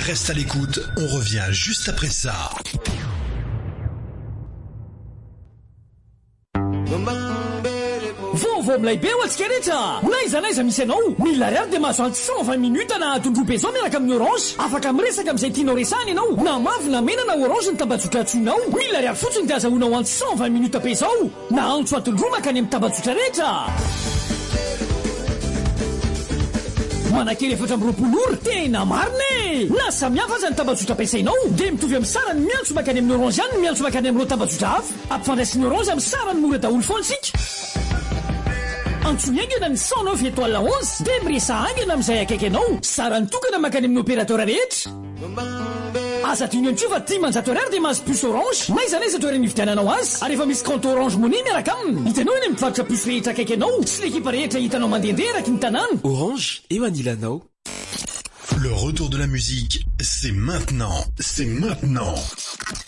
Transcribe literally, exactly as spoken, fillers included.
Reste à l'écoute, on revient juste après ça. Vovô milay be ho antsika rehetra. Naiza naiza misy anao. Mila ariary dia mahazo antsy cent vingt minutes na tondrobe zao miaraka amin'ny Orange. Afaka miresaka amin'izay tianao resahana ianao. Na mavy na mena na Orange ny tambazotra antsoinao. Mila ariary fotsiny dia azahoanao antsy cent vingt minutes be zao. Na antso atondro makany amin'ny tambazotra rehetra. Manakely efatra amby roapolo ora tena marina e. Na samihafa aza ny tambazotra ampiasainao dia mitovy amin'ny sarany miantso makany amin'ny Orange ihany ny miantso makany amin'ireo tambazotra hafa. Ampifandraisin'ny Orange amin'ny sarany mora daholo foana isika. Antsoiangana ny cent neuf étoile onze dia miresahangana amin'izay akaiky anao. Sarany tokana makany amin'ny opérateur rehetra. Aza tiany antsio fa dix manjato ariary dia mahazo puce Orange. Naiza naiza toerana ividiananao azy. Ary efa misy compte Orange Money miaraka aminy. Hitanao eny amin'ny mpivarotra puce rehetra akaiky anao. Sy l'ekipa rehetra hitanao mandehandeha eraky ny tanàna. Orange, eo anilanao. Le retour de la musique, c'est maintenant, c'est maintenant.